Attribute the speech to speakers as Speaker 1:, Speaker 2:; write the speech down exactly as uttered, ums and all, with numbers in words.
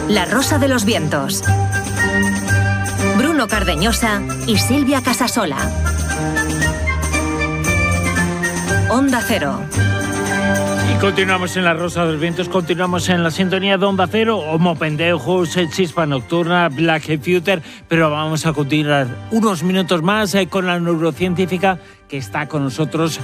Speaker 1: La Rosa de los Vientos. Bruno Cardeñosa y Silvia Casasola. Onda Cero.
Speaker 2: Y continuamos en La Rosa de los Vientos, continuamos en la sintonía de Onda Cero, Homo Pendeus, Chispa Nocturna, Black Future, pero vamos a continuar unos minutos más eh, con la neurocientífica que está con nosotros,